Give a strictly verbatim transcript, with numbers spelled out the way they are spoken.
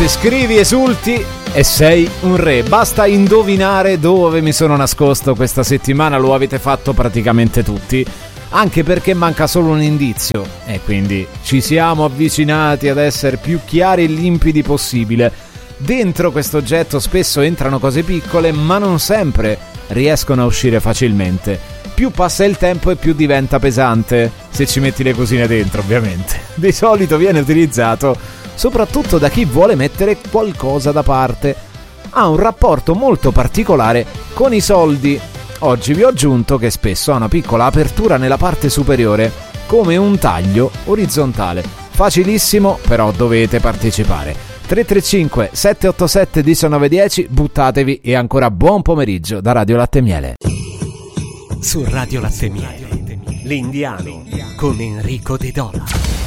Se scrivi esulti e sei un re. Basta indovinare dove mi sono nascosto questa settimana. Lo avete fatto praticamente tutti, anche perché manca solo un indizio e quindi ci siamo avvicinati ad essere più chiari e limpidi possibile. Dentro questo oggetto spesso entrano cose piccole, ma non sempre riescono a uscire facilmente. Più passa il tempo e più diventa pesante, se ci metti le cosine dentro, ovviamente. Di solito viene utilizzato soprattutto da chi vuole mettere qualcosa da parte. Ha un rapporto molto particolare con i soldi. Oggi vi ho aggiunto che spesso ha una piccola apertura nella parte superiore, come un taglio orizzontale. Facilissimo, però dovete partecipare. tre tre cinque sette otto sette uno nove uno zero, buttatevi e ancora buon pomeriggio da Radio Latte e Miele. Su Radio Latte e Miele, l'Indiano con Enrico De Dona.